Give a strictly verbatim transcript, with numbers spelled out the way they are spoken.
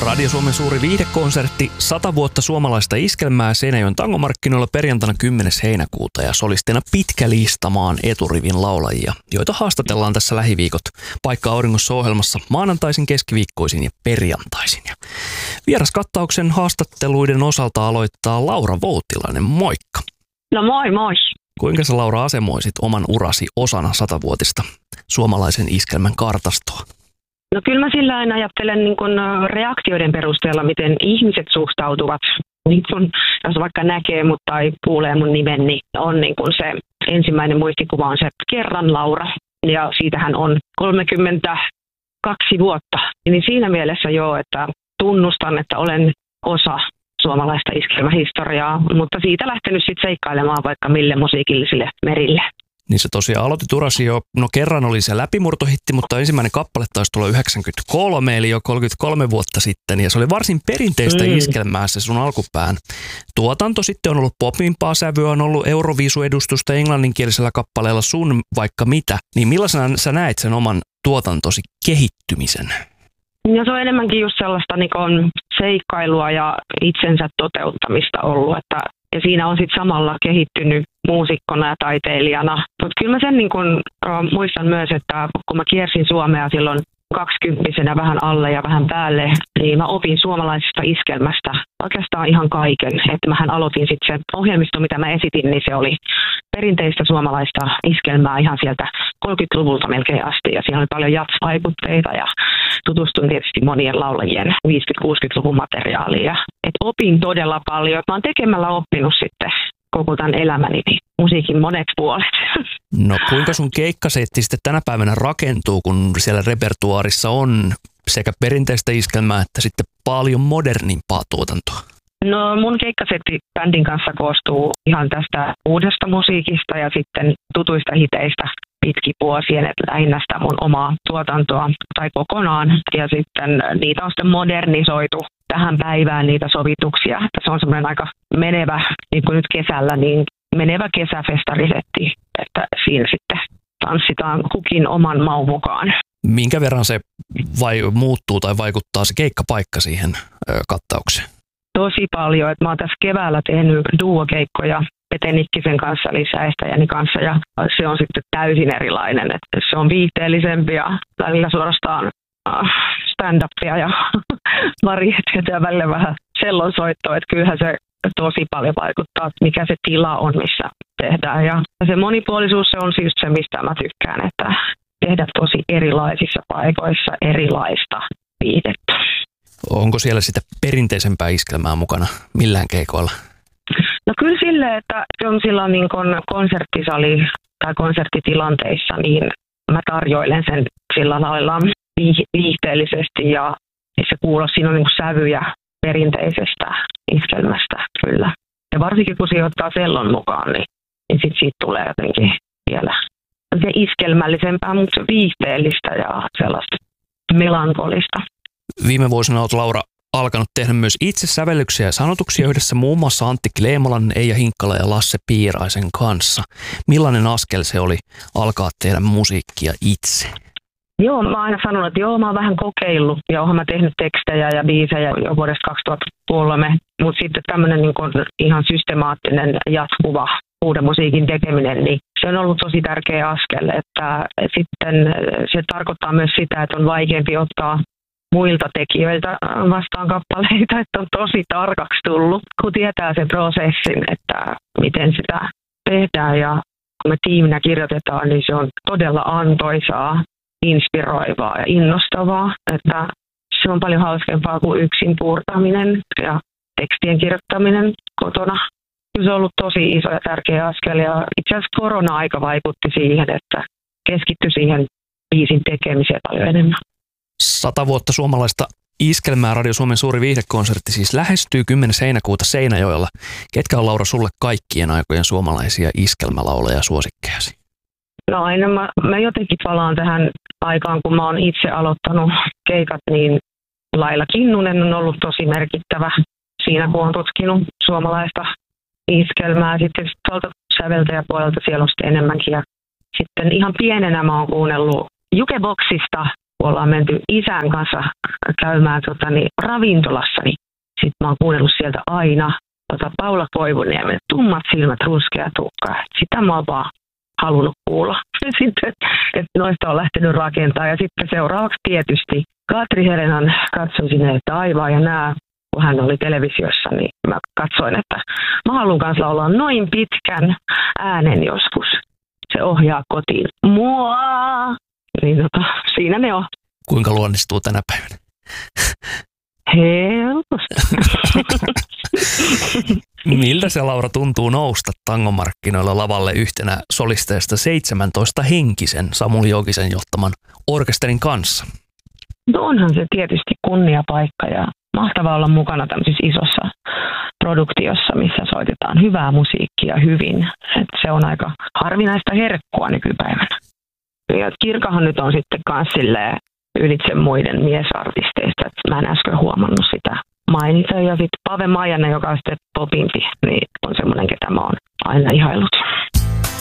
Radio Suomen suuri viihdekonsertti, sata vuotta suomalaista iskelmää Seinäjoen tangomarkkinoilla perjantaina kymmenes heinäkuuta ja solistina pitkä lista maan eturivin laulajia, joita haastatellaan tässä lähiviikot Paikka auringossa -ohjelmassa maanantaisin, keskiviikkoisin ja perjantaisin. Ja vieraskattauksen haastatteluiden osalta aloittaa Laura Voutilainen, moikka! No moi moi! Kuinka sä, Laura, asemoisit oman urasi osana satavuotista suomalaisen iskelmän kartastoa? No kyllä mä sillä aina ajattelen niin kun reaktioiden perusteella, miten ihmiset suhtautuvat. Niin kun, jos vaikka näkee mut tai kuulee mun nimen, niin on niin kun se ensimmäinen muistikuva on se Kerran Laura. Ja siitähän on kolmekymmentäkaksi vuotta. Niin siinä mielessä joo, että tunnustan, että olen osa suomalaista iskelmähistoriaa, mutta siitä lähtenyt sitten seikkailemaan vaikka mille musiikillisille merille. Niin sä tosiaan aloitit urasi jo, no kerran oli se läpimurtohitti, mutta ensimmäinen kappale taisi tulla yhdeksänkymmentäkolme, eli jo kolmekymmentäkolme vuotta sitten, ja se oli varsin perinteistä mm. iskelmää se sun alkupään tuotanto. Sitten on ollut popimpaa sävyä, on ollut Euroviisu-edustusta englanninkielisellä kappaleella Sun vaikka mitä. Niin millaisena sä näet sen oman tuotantosi kehittymisen? No se on enemmänkin just sellaista niin kuin seikkailua ja itsensä toteuttamista ollut, että ja siinä on sitten samalla kehittynyt muusikkona ja taiteilijana. Mutta kyllä mä sen niin kun, uh, muistan myös, että kun mä kiersin Suomea silloin kaksikymppisenä vähän alle ja vähän päälle, niin mä opin suomalaisesta iskelmästä oikeastaan ihan kaiken. Että mähän aloitin sitten se ohjelmisto, mitä mä esitin, niin se oli perinteistä suomalaista iskelmää ihan sieltä kolmekymmentäluvulta melkein asti. Ja siinä oli paljon jazz-vaikutteita ja tutustuin tietysti monien laulajien viisikymmentä-kuusikymmentäluvun materiaaliin. Ja, et opin todella paljon. Mä oon tekemällä oppinut sitten koko tämän elämäni musiikin monet puolet. No kuinka sun keikkasetti sitten tänä päivänä rakentuu, kun siellä repertuaarissa on sekä perinteistä iskelmää että sitten paljon modernimpaa tuotantoa? No mun keikkasetti bändin kanssa koostuu ihan tästä uudesta musiikista ja sitten tutuista hiteistä pitkin vuosien, että lähinnä sitä mun omaa tuotantoa tai kokonaan. Ja sitten niitä on sitten modernisoitu tähän päivään niitä sovituksia. Se on semmoinen aika menevä, niin kuin nyt kesällä, niin menevä kesäfestarisetti, että siinä sitten tanssitaan kukin oman maun mukaan. Minkä verran se vai muuttuu tai vaikuttaa se keikkapaikka siihen ö, kattaukseen? Tosi paljon. Että mä oon tässä keväällä tehnyt duokeikkoja Pete Nikkisen kanssa, eli Säestäjäni kanssa, ja se on sitten täysin erilainen. Että se on viihteellisempi ja välillä suorastaan stand-upia ja varietiota ja välillä vähän sellonsoittoa, että kyllähän se tosi paljon vaikuttaa, mikä se tila on, missä tehdään. Ja se monipuolisuus, se on siis se, mistä mä tykkään, että tehdä tosi erilaisissa paikoissa erilaista viihdettä. Onko siellä sitä perinteisempää iskelmää mukana millään keikoilla? No kyllä silleen, että on silloin niin kuin konserttisali tai konserttitilanteissa, niin mä tarjoilen sen sillä lailla viihteellisesti ja se kuuluu, siinä on niin kuin sävyjä perinteisestä iskelmästä kyllä. Ja varsinkin kun siihen ottaa sellon mukaan, niin, niin sit siitä tulee jotenkin vielä se iskelmällisempää, mutta viihteellistä ja sellaista melankolista. Viime vuosina olet, Laura, alkanut tehdä myös itse sävellyksiä ja sanotuksia yhdessä muun muassa Antti Kleemolan, Eija Hinkkala ja Lasse Piiraisen kanssa. Millainen askel se oli alkaa tehdä musiikkia itse? Joo, mä oon aina sanonut, että joo, mä oon vähän kokeillut ja oonhan mä tehnyt tekstejä ja biisejä jo vuodesta kaksituhattakolme, mutta sitten tämmöinen niin kuin ihan systemaattinen jatkuva uuden musiikin tekeminen, niin se on ollut tosi tärkeä askel, että sitten se tarkoittaa myös sitä, että on vaikeampi ottaa muilta tekijöiltä vastaan kappaleita, että on tosi tarkaksi tullut, kun tietää sen prosessin, että miten sitä tehdään ja kun me tiiminä kirjoitetaan, niin se on todella antoisaa, inspiroivaa ja innostavaa, että se on paljon hauskempaa kuin yksin puurtaminen ja tekstien kirjoittaminen kotona. Se on ollut tosi iso ja tärkeä askel ja itse asiassa korona-aika vaikutti siihen, että keskittyi siihen biisin tekemiseen paljon enemmän. Sata vuotta suomalaista iskelmää, Radio Suomen suuri viihdekonsertti siis lähestyy kymmenes heinäkuuta Seinäjoella. Ketkä on, Laura, sulle kaikkien aikojen suomalaisia iskelmälaulajia suosikkejasi? No aina mä, mä jotenkin palaan tähän aikaan, kun mä oon itse aloittanut keikat, niin Laila Kinnunen on ollut tosi merkittävä siinä, kun on tutkinut suomalaista iskelmää. Sitten tuolta säveltäjäpuolelta siellä on sitten enemmänkin. Ja sitten ihan pienenä mä oon kuunnellut Jukeboxista kun ollaan menty isän kanssa käymään tota, niin, ravintolassa, niin sitten mä oon kuunnellut sieltä aina tota, Paula Koivuniemen tummat silmät, ruskea tukka. Sitä mä oon vaan halunnut kuulla. Sitten, että noista on lähtenyt rakentaa. Ja sitten seuraavaksi tietysti Katri Herenan katson sinne taivaan ja nää, kun hän oli televisiossa, niin mä katsoin, että mä haluan kanssa laulaa noin pitkän äänen joskus. Se ohjaa kotiin mua. Niin tota, siinä ne on. Kuinka luonnistuu tänä päivänä? Helposti. Miltä se, Laura, tuntuu nousta tangomarkkinoilla lavalle yhtenä solisteista seitsemäntoista henkisen Samuli Jokisen johtaman orkesterin kanssa? No onhan se tietysti kunniapaikka ja mahtavaa olla mukana tämmöisessä isossa produktiossa, missä soitetaan hyvää musiikkia hyvin. Et se on aika harvinaista herkkua nykypäivänä. Ja Kirkahan nyt on sitten kans silleen ylitse muiden miesartisteista. Et mä en äsken huomannut sitä mainita. Ja sitten Pave Maijanen, joka on sitten popimpi, niin on semmoinen, ketä mä oon aina ihaillut.